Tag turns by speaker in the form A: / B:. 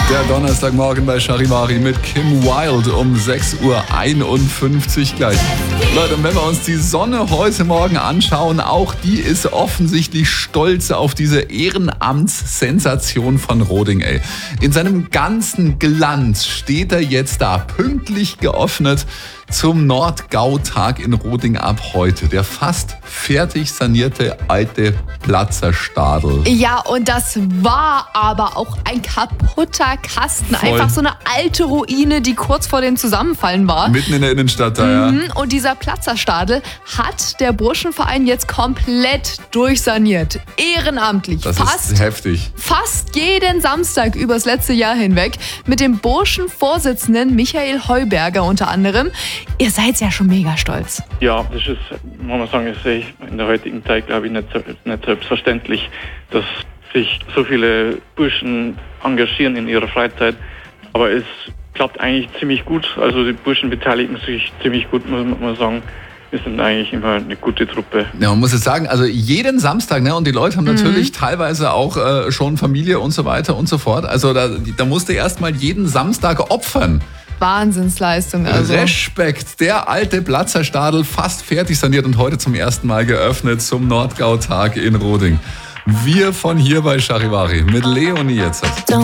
A: Der Donnerstagmorgen bei Charivari mit Kim Wilde um 6.51 Uhr gleich. Leute, und wenn wir uns die Sonne heute Morgen anschauen, auch die ist offensichtlich stolz auf diese Ehrenamtssensation von Roding, ey. In seinem ganzen Glanz steht er jetzt da, pünktlich geöffnet zum Nordgautag in Roding ab heute. Der fast fertig sanierte alte Platzerstadel.
B: Ja, und das war aber auch ein kaputter Kasten.
A: Voll.
B: Einfach so eine alte Ruine, die kurz vor dem Zusammenfallen war.
A: Mitten in der Innenstadt da, ja.
B: Und dieser Platzerstadel hat der Burschenverein jetzt komplett durchsaniert. Ehrenamtlich.
A: Das ist heftig.
B: Fast jeden Samstag übers letzte Jahr hinweg. Mit dem Burschenvorsitzenden Michael Heuberger unter anderem. Ihr seid ja schon mega stolz.
C: Ja, das ist, muss man sagen, ist in der heutigen Zeit, glaube ich, nicht selbstverständlich, dass sich so viele Burschen engagieren in ihrer Freizeit. Aber es klappt eigentlich ziemlich gut. Also die Burschen beteiligen sich ziemlich gut, muss man sagen. Wir sind eigentlich immer eine gute Truppe.
A: Ja, man muss jetzt sagen, also jeden Samstag, ne, und die Leute haben natürlich teilweise auch schon Familie und so weiter und so fort. Also da musste erst mal jeden Samstag opfern.
B: Wahnsinnsleistung. Also.
A: Respekt, der alte Platzerstadel fast fertig saniert und heute zum ersten Mal geöffnet zum Nordgautag in Roding. Wir von hier bei Charivari mit Leonie jetzt.